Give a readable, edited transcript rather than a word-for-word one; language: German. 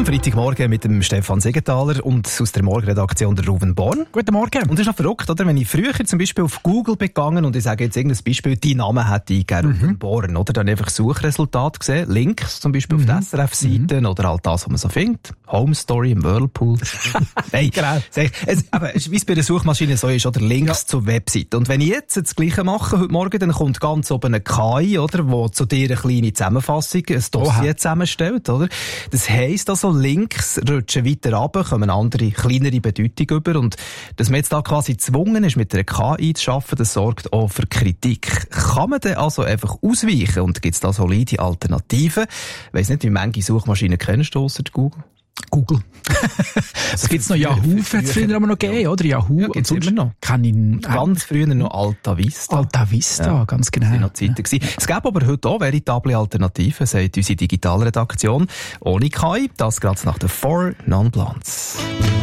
Am Freitagmorgen mit dem Stefan Siegenthaler und aus der Morgenredaktion der Ruben Born. Guten Morgen. Und das ist noch verrückt, oder? Wenn ich früher zum Beispiel auf Google begangen und ich sage jetzt irgendein Beispiel, dein Name hätte eingegeben, Ruben Born, oder? Dann einfach Suchresultate gesehen, Links zum Beispiel auf der SRF-Seiten oder halt das, was man so findet. Home Story im Whirlpool. Hey, genau. Aber wie es bei der Suchmaschine so ist, oder? Links zur Webseite. Und wenn ich jetzt das Gleiche mache heute Morgen, dann kommt ganz oben eine KI, oder? Wo zu dir eine kleine Zusammenfassung, ein Dossier zusammenstellt, oder? Das heisst also, Links rutschen weiter runter, kommen andere, kleinere Bedeutung über. Und dass man jetzt da quasi gezwungen ist, mit einer KI zu arbeiten, das sorgt auch für Kritik. Kann man denn also einfach ausweichen? Und gibt es da solide Alternativen? Ich weiss nicht, wie manche Suchmaschinen kennst du ausser Google? Google. Es gibt's noch Yahoo, hat es früher aber noch gegeben, oder? Yahoo. Ja, gibt's immer noch. Ganz früher noch Alta Vista. Alta Vista, ja, ganz genau. Das waren noch Zeiten gewesen. Es gäbe aber heute auch veritable Alternativen, sagt unsere Digitalredaktion. Ohne KI, das gerade nach den 4 Non-Blondes.